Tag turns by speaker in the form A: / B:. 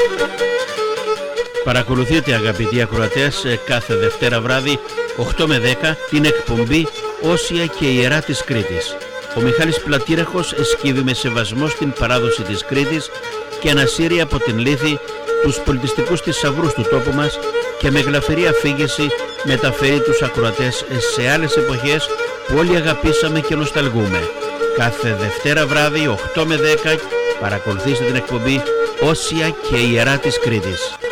A: Παρακολουθείτε, αγαπητοί ακροατές, κάθε Δευτέρα βράδυ 8 με 10 την εκπομπή Όσια και Ιερά της Κρήτης. Ο Μιχάλης Πλατήραχος εσκύβει με σεβασμό στην παράδοση της Κρήτης και ανασύρει από την λύθη τους πολιτιστικούς θησαυρούς του τόπου μας και με γλαφυρή αφήγηση μεταφέρει τους ακροατές σε άλλες εποχές που όλοι αγαπήσαμε και νοσταλγούμε. Κάθε Δευτέρα βράδυ 8 με 10 παρακολουθήστε την εκπομπή Όσια και Ιερά της Κρήτης.